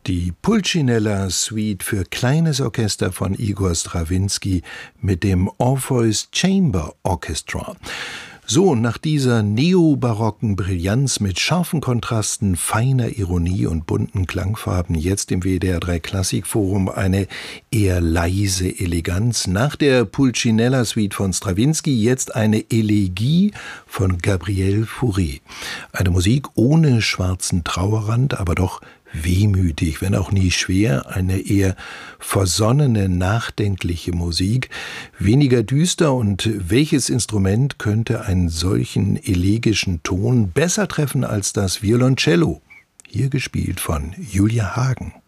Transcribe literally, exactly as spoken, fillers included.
Die Pulcinella Suite für kleines Orchester von Igor Strawinski mit dem Orpheus Chamber Orchestra. So, nach dieser neobarocken Brillanz mit scharfen Kontrasten, feiner Ironie und bunten Klangfarben jetzt im W D R drei Klassikforum eine eher leise Eleganz. Nach der Pulcinella Suite von Strawinski jetzt eine Elegie von Gabriel Fauré. Eine Musik ohne schwarzen Trauerrand, aber doch wehmütig, wenn auch nie schwer, eine eher versonnene, nachdenkliche Musik, weniger düster. Und welches Instrument könnte einen solchen elegischen Ton besser treffen als das Violoncello, hier gespielt von Julia Hagen.